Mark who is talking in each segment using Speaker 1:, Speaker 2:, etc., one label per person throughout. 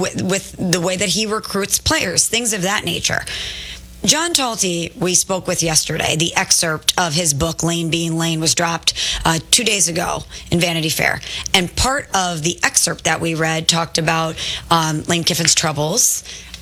Speaker 1: with the way that he recruits players, things of that nature. John Talty, we spoke with yesterday. The excerpt of his book, Lane Being Lane, was dropped 2 days ago in Vanity Fair. And part of the excerpt that we read talked about Lane Kiffin's troubles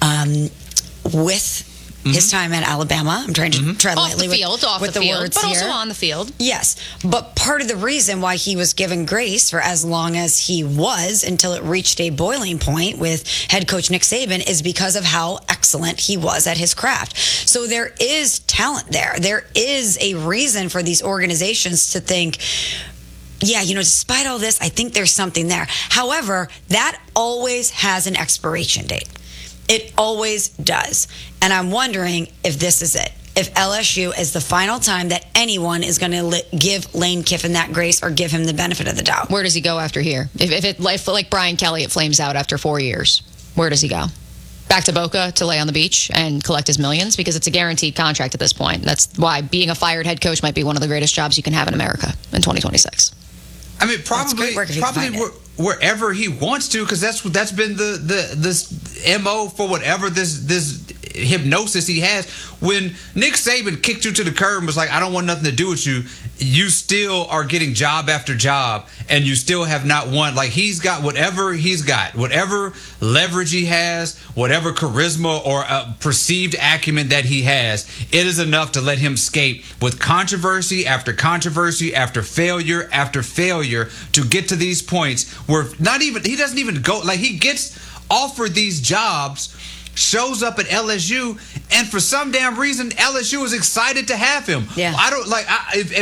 Speaker 1: with his time at Alabama. I'm trying to tread lightly with the words
Speaker 2: but
Speaker 1: here.
Speaker 2: Also on the field.
Speaker 1: Yes, but part of the reason why he was given grace for as long as he was until it reached a boiling point with head coach Nick Saban is because of how excellent he was at his craft. So there is talent there. There is a reason for these organizations to think, yeah, despite all this, I think there's something there. However, that always has an expiration date. It always does. And I'm wondering if this is it. If LSU is the final time that anyone is going to give Lane Kiffin that grace or give him the benefit of the doubt.
Speaker 2: Where does he go after here? If like Brian Kelly, it flames out after 4 years, where does he go? Back to Boca to lay on the beach and collect his millions? Because it's a guaranteed contract at this point. That's why being a fired head coach might be one of the greatest jobs you can have in America in 2026.
Speaker 3: I mean, probably wherever he wants to, because that's been the MO for whatever this hypnosis he has. When Nick Saban kicked you to the curb and was like, I don't want nothing to do with you, you still are getting job after job, and you still have not won. Like, he's got whatever he's got, whatever leverage he has, whatever charisma or perceived acumen that he has, it is enough to let him skate with controversy after failure after failure to get to these points where he doesn't even go, like, he gets offered these jobs, shows up at LSU, and for some damn reason LSU is excited to have him.
Speaker 1: Yeah.
Speaker 3: I don't like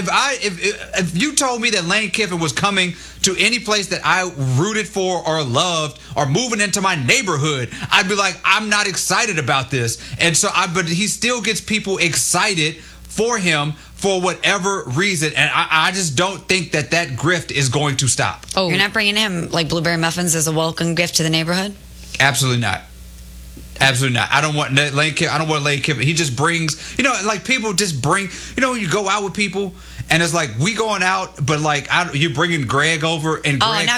Speaker 3: if you told me that Lane Kiffin was coming to any place that I rooted for or loved or moving into my neighborhood, I'd be like, I'm not excited about this. And so but he still gets people excited for him for whatever reason, and I just don't think that grift is going to stop.
Speaker 1: Oh, you're not bringing him like blueberry muffins as a welcome gift to the neighborhood?
Speaker 3: Absolutely not. Absolutely not. I don't want Lane Kiffin. He just brings, like, people just bring, when you go out with people and it's like, we going out, but like, you're bringing Greg over, and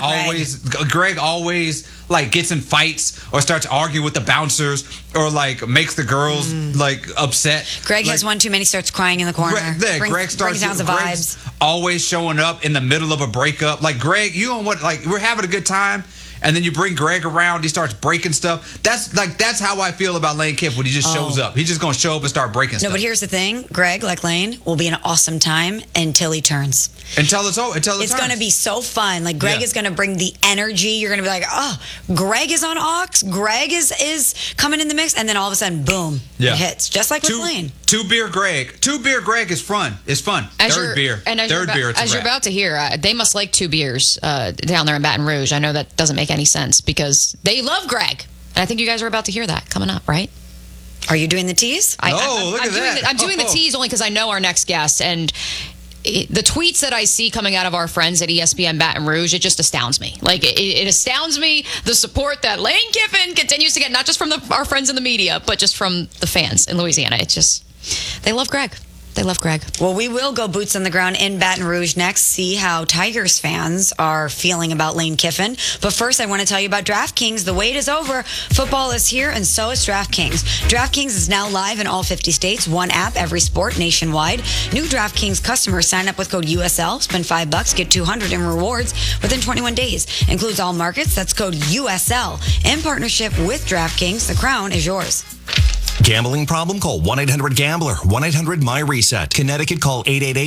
Speaker 3: Greg always like gets in fights or starts arguing with the bouncers or like makes the girls like upset.
Speaker 1: Greg has one too many, starts crying in the corner.
Speaker 3: Greg
Speaker 1: brings down the vibes.
Speaker 3: Always showing up in the middle of a breakup. Like, Greg, you don't want, like, we're having a good time, and then you bring Greg around, he starts breaking stuff. That's how I feel about Lane Kiffin when he just shows up. He's just going to show up and start breaking stuff.
Speaker 1: No, but here's the thing. Greg, like Lane, will be an awesome time until he turns.
Speaker 3: Until it's over. It's
Speaker 1: going to be so fun. Like, Greg is going to bring the energy. You're going to be like, oh, Greg is on aux. Greg is coming in the mix. And then all of a sudden, boom, it hits. Just like with Lane.
Speaker 3: Two beer Greg is fun. It's fun. Third beer,
Speaker 2: as you're about to hear, they must like 2 beers down there in Baton Rouge. I know that doesn't make any sense because they love Greg. And I think you guys are about to hear that coming up, right?
Speaker 1: Are you doing the tease?
Speaker 3: Look at that.
Speaker 2: I'm doing the tease only because I know our next guest. And the tweets that I see coming out of our friends at ESPN Baton Rouge, it just astounds me. Like, it astounds me the support that Lane Kiffin continues to get, not just from our friends in the media, but just from the fans in Louisiana. It's just, they love Greg. They love Greg.
Speaker 1: Well, we will go boots on the ground in Baton Rouge next, see how Tigers fans are feeling about Lane Kiffin. But first, I want to tell you about DraftKings. The wait is over. Football is here, and so is DraftKings. DraftKings is now live in all 50 states. One app, every sport, nationwide. New DraftKings customers sign up with code USL, spend $5, get $200 in rewards within 21 days. Includes all markets. That's code USL. In partnership with DraftKings, the crown is yours.
Speaker 4: Gambling problem? Call 1-800-GAMBLER. 1-800-MY-RESET. Connecticut, call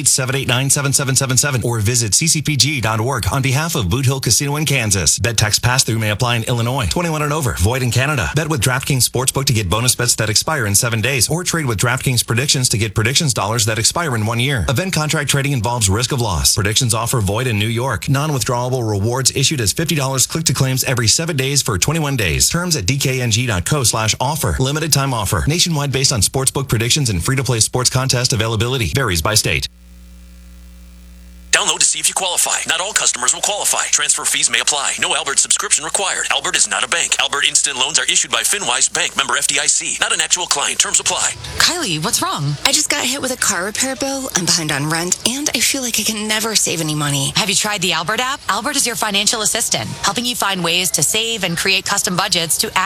Speaker 4: 888-789-7777 or visit ccpg.org on behalf of Boot Hill Casino in Kansas. Bet tax pass-through may apply in Illinois. 21 and over. Void in Canada. Bet with DraftKings Sportsbook to get bonus bets that expire in 7 days, or trade with DraftKings Predictions to get predictions dollars that expire in 1 year. Event contract trading involves risk of loss. Predictions offer void in New York. Non-withdrawable rewards issued as $50 click-to-claims every 7 days for 21 days. Terms at dkng.co/offer. Limited time offer. Nationwide based on sportsbook predictions and free-to-play sports contest availability. Varies by state.
Speaker 5: Download to see if you qualify. Not all customers will qualify. Transfer fees may apply. No Albert subscription required. Albert is not a bank. Albert Instant Loans are issued by FinWise Bank, member FDIC. Not an actual client. Terms apply.
Speaker 6: Kylie, what's wrong? I just got hit with a car repair bill. I'm behind on rent, and I feel like I can never save any money.
Speaker 7: Have you tried the Albert app? Albert is your financial assistant, helping you find ways to save and create custom budgets to